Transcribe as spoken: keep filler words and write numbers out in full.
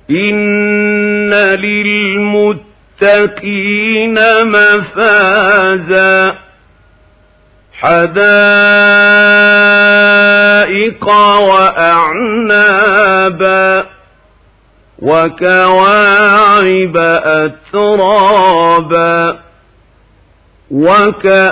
إن للمتقين مفازا حدائق وأعنابا وكواعب أترابا وك